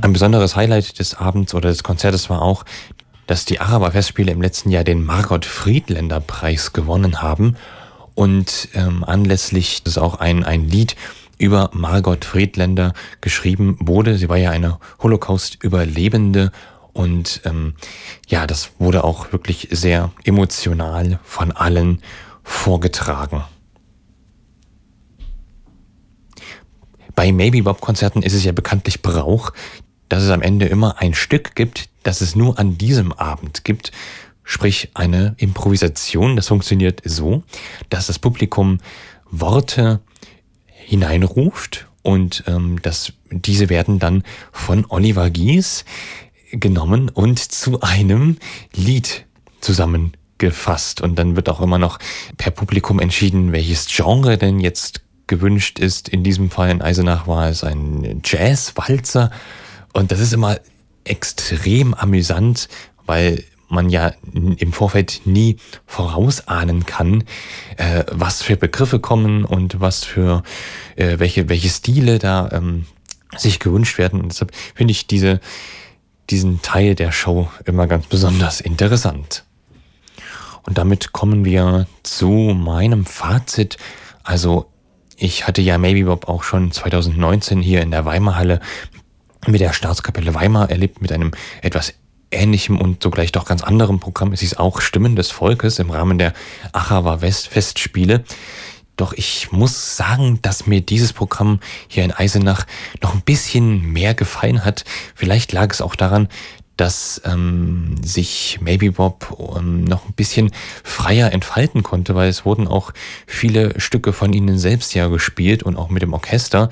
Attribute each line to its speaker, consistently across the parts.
Speaker 1: Ein besonderes Highlight des Abends oder des Konzertes war auch, dass die Araber-Festspiele im letzten Jahr den Margot-Friedländer-Preis gewonnen haben. Und anlässlich ist auch ein Lied über Margot Friedländer geschrieben wurde. Sie war ja eine Holocaust-Überlebende und ja, das wurde auch wirklich sehr emotional von allen vorgetragen. Bei Maybe Bob-Konzerten ist es ja bekanntlich Brauch, dass es am Ende immer ein Stück gibt, das es nur an diesem Abend gibt. Sprich eine Improvisation. Das funktioniert so, dass das Publikum Worte hineinruft und diese werden dann von Oliver Gies genommen und zu einem Lied zusammengefasst. Und dann wird auch immer noch per Publikum entschieden, welches Genre denn jetzt gewünscht ist. In diesem Fall in Eisenach war es ein Jazz-Walzer. Und das ist immer extrem amüsant, weil man ja im Vorfeld nie vorausahnen kann, was für Begriffe kommen und was für welche Stile da sich gewünscht werden. Und deshalb finde ich diesen Teil der Show immer ganz besonders interessant. Und damit kommen wir zu meinem Fazit. Also ich hatte ja Maybe Bob auch schon 2019 hier in der Weimarhalle mit der Staatskapelle Weimar erlebt, mit einem etwas ähnlichem und zugleich doch ganz anderem Programm. Es ist auch Stimmen des Volkes im Rahmen der Achawa Festspiele. Doch ich muss sagen, dass mir dieses Programm hier in Eisenach noch ein bisschen mehr gefallen hat. Vielleicht lag es auch daran, dass sich Maybe Bob noch ein bisschen freier entfalten konnte, weil es wurden auch viele Stücke von ihnen selbst ja gespielt und auch mit dem Orchester.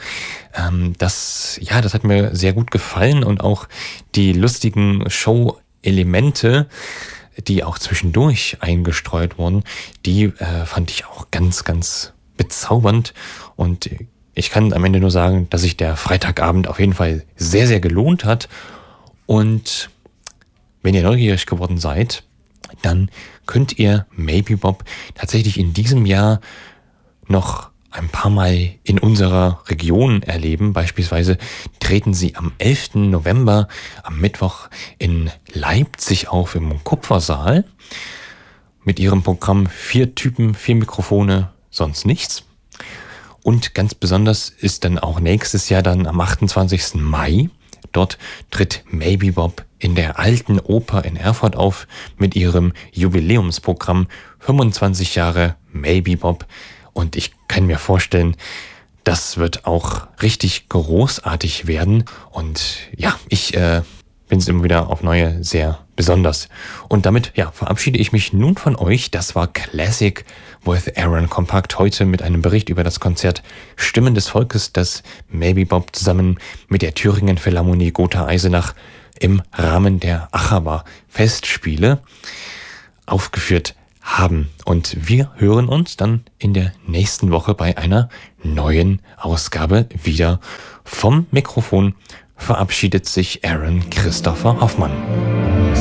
Speaker 1: Das hat mir sehr gut gefallen und auch die lustigen Show-Elemente, die auch zwischendurch eingestreut wurden, die fand ich auch ganz, ganz bezaubernd. Und ich kann am Ende nur sagen, dass sich der Freitagabend auf jeden Fall sehr, sehr gelohnt hat. Und wenn ihr neugierig geworden seid, dann könnt ihr Maybe Bob tatsächlich in diesem Jahr noch ein paar Mal in unserer Region erleben. Beispielsweise treten sie am 11. November, am Mittwoch in Leipzig auf im Kupfersaal mit ihrem Programm 4 Typen, 4 Mikrofone, sonst nichts. Und ganz besonders ist dann auch nächstes Jahr dann am 28. Mai. Dort tritt Maybe Bob in der Alten Oper in Erfurt auf mit ihrem Jubiläumsprogramm 25 Jahre Maybe Bob. Und ich kann mir vorstellen, das wird auch richtig großartig werden. Und ja, ich bin es immer wieder auf neue sehr besonders. Und damit verabschiede ich mich nun von euch. Das war Classic with Aaron Kompakt heute mit einem Bericht über das Konzert Stimmen des Volkes, das Maybe Bob zusammen mit der Thüringen Philharmonie Gotha Eisenach im Rahmen der Achawa Festspiele aufgeführt haben. Und wir hören uns dann in der nächsten Woche bei einer neuen Ausgabe wieder. Vom Mikrofon verabschiedet sich Aaron Christopher Hoffmann.